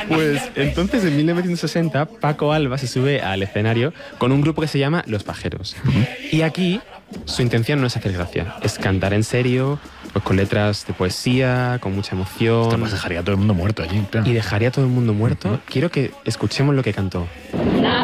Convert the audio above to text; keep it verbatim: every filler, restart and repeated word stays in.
Pues entonces en mil novecientos sesenta Paco Alba se sube al escenario con un grupo que se llama Los Pajeros. Uh-huh. Y aquí su intención no es hacer gracia, es cantar en serio, pues con letras de poesía, con mucha emoción. Esto pues dejaría a todo el mundo muerto allí, claro. Y dejaría a todo el mundo muerto. Uh-huh. Quiero que escuchemos lo que cantó.